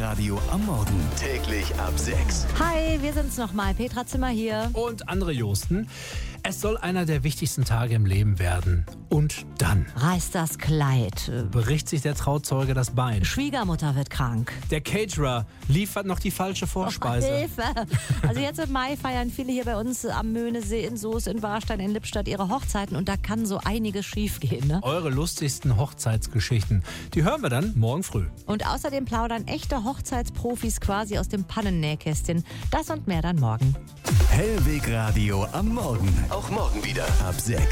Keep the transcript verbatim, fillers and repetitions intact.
Radio am Morgen. Täglich ab sechs. Hi, wir sind's nochmal. Petra Zimmer hier. Und Andre Josten. Es soll einer der wichtigsten Tage im Leben werden. Und dann Reißt das Kleid. bricht sich der Trauzeuge das Bein. Schwiegermutter wird krank. Der Caterer liefert noch die falsche Vorspeise. Hilfe! Also jetzt im Mai feiern viele hier bei uns am Möhnesee, in Soest, in Warstein, in Lippstadt ihre Hochzeiten. Und da kann so einiges schief gehen, ne? Eure lustigsten Hochzeitsgeschichten, die hören wir dann morgen früh. Und außerdem plaudern echte Hochzeitsprofis quasi aus dem Pannennähkästchen. Das und mehr dann morgen. Hellweg Radio am Morgen. Auch morgen wieder ab sechs.